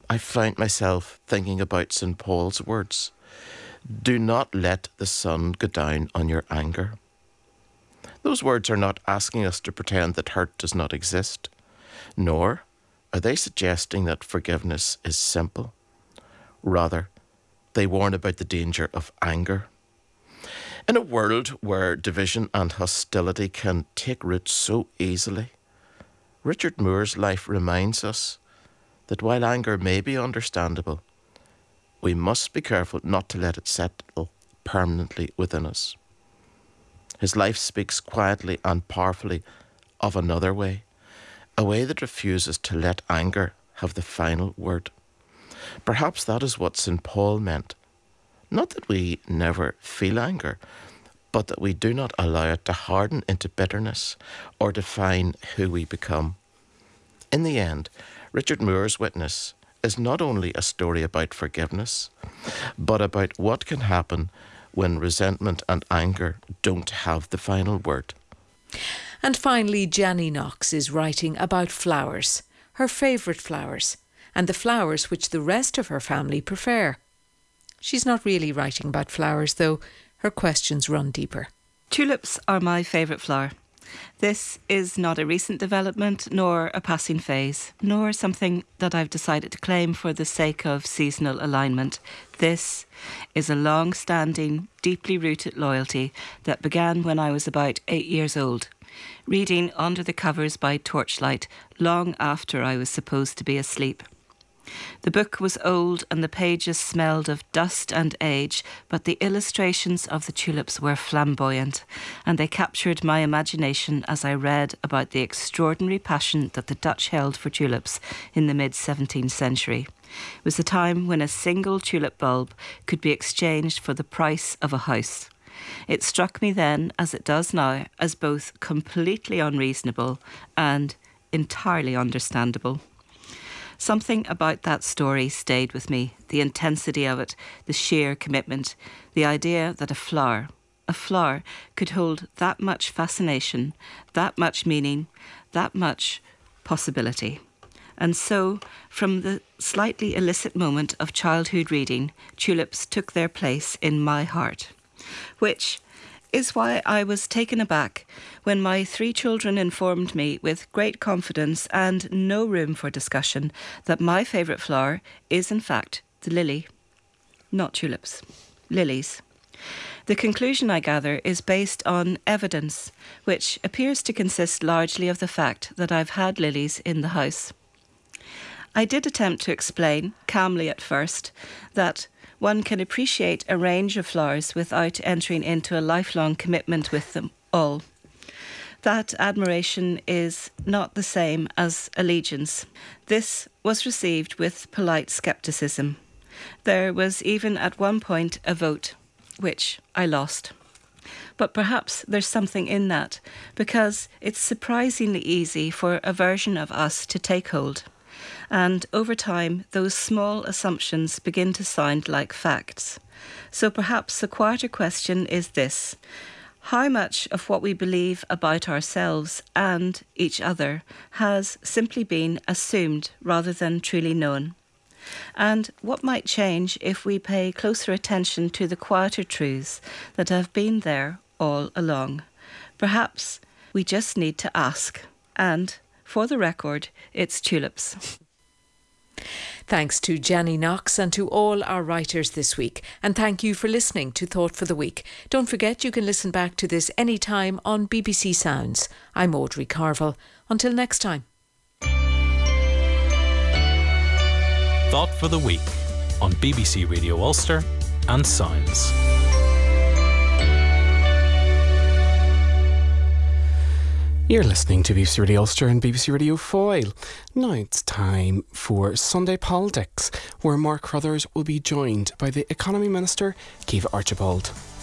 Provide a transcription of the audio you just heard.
I find myself thinking about St. Paul's words. Do not let the sun go down on your anger. Those words are not asking us to pretend that hurt does not exist, nor are they suggesting that forgiveness is simple. Rather, they warn about the danger of anger. In a world where division and hostility can take root so easily, Richard Moore's life reminds us that while anger may be understandable, we must be careful not to let it settle permanently within us. His life speaks quietly and powerfully of another way, a way that refuses to let anger have the final word. Perhaps that is what St. Paul meant. Not that we never feel anger, but that we do not allow it to harden into bitterness or define who we become. In the end, Richard Moore's witness is not only a story about forgiveness, but about what can happen when resentment and anger don't have the final word. And finally, Janny Knox is writing about flowers, her favourite flowers, and the flowers which the rest of her family prefer. She's not really writing about flowers, though. Her questions run deeper. Tulips are my favourite flower. This is not a recent development, nor a passing phase, nor something that I've decided to claim for the sake of seasonal alignment. This is a long-standing, deeply rooted loyalty that began when I was about 8 years old, reading under the covers by torchlight long after I was supposed to be asleep. The book was old and the pages smelled of dust and age, but the illustrations of the tulips were flamboyant, and they captured my imagination as I read about the extraordinary passion that the Dutch held for tulips in the mid-17th century. It was a time when a single tulip bulb could be exchanged for the price of a house. It struck me then, as it does now, as both completely unreasonable and entirely understandable. Something about that story stayed with me, the intensity of it, the sheer commitment, the idea that a flower could hold that much fascination, that much meaning, that much possibility. And so, from the slightly illicit moment of childhood reading, tulips took their place in my heart, which is why I was taken aback when my 3 children informed me with great confidence and no room for discussion that my favourite flower is in fact the lily. Not tulips, lilies. The conclusion, I gather, is based on evidence, which appears to consist largely of the fact that I've had lilies in the house. I did attempt to explain, calmly at first, that one can appreciate a range of flowers without entering into a lifelong commitment with them all. That admiration is not the same as allegiance. This was received with polite scepticism. There was even at one point a vote, which I lost. But perhaps there's something in that, because it's surprisingly easy for a version of us to take hold. And over time, those small assumptions begin to sound like facts. So perhaps the quieter question is this: how much of what we believe about ourselves and each other has simply been assumed rather than truly known? And what might change if we pay closer attention to the quieter truths that have been there all along? Perhaps we just need to ask. And, for the record, it's tulips. Thanks to Janny Knox and to all our writers this week. And thank you for listening to Thought for the Week. Don't forget you can listen back to this anytime on BBC Sounds. I'm Audrey Carville. Until next time. Thought for the Week on BBC Radio Ulster and Sounds. You're listening to BBC Radio Ulster and BBC Radio Foyle. Now it's time for Sunday Politics, where Mark Crothers will be joined by the Economy Minister, Caoimhe Archibald.